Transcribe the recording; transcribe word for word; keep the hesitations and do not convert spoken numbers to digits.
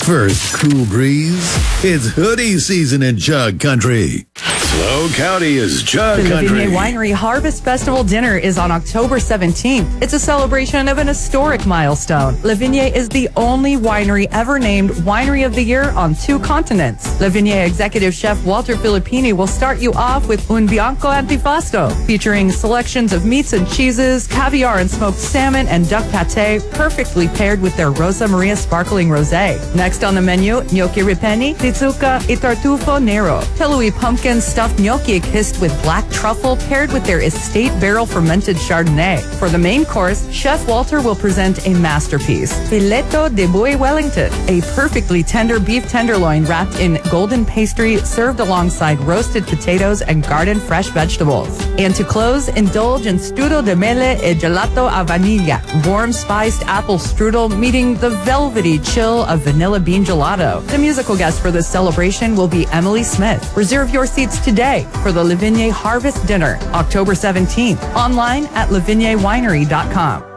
First cool breeze. It's hoodie season in Chug Country. Slow County is Chug The Country. Lavigne Winery Harvest Festival dinner is on October seventeenth. It's a celebration of an historic milestone. Lavigne is the only winery ever named Winery of the Year on two continents. Lavigne executive chef Walter Filippini will start you off with Un Bianco Antipasto, featuring selections of meats and cheeses, caviar and smoked salmon, and duck pate, perfectly paired with their Rosa Maria sparkling rosé. Next on the menu, gnocchi ripenni, pizzuca, e tartufo nero, Telui pumpkin stuffed gnocchi kissed with black truffle paired with their estate barrel fermented Chardonnay. For the main course, Chef Walter will present a masterpiece, Filetto de Bouille Wellington, a perfectly tender beef tenderloin wrapped in golden pastry served alongside roasted potatoes and garden fresh vegetables. And to close, indulge in strudel de mele e gelato a vaniglia, warm spiced apple strudel meeting the velvety chill of vanilla bean gelato. The musical guest for this celebration will be Emily Smith. Reserve your seats today for the Lavigne Harvest Dinner, October seventeenth, online at lavigne winery dot com.